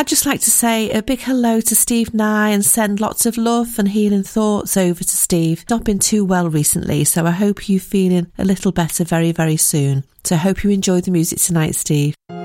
I'd just like to say a big hello to Steve Nye and send lots of love and healing thoughts over to Steve. Not been too well recently, so I hope you're feeling a little better very, very soon. So I hope you enjoy the music tonight, Steve.